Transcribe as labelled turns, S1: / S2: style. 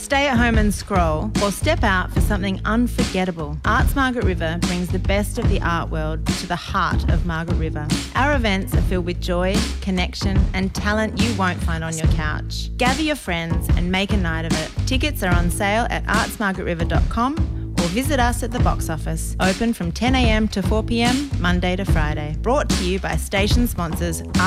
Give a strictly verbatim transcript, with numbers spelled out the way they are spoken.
S1: Stay at home and scroll, or step out for something unforgettable. Arts Margaret River brings the best of the art world to the heart of Margaret River. Our events are filled with joy, connection and talent you won't find on your couch. Gather your friends and make a night of it. Tickets are on sale at arts margaret river dot com or visit us at the box office. Open from ten a m to four p m, Monday to Friday. Brought to you by station sponsors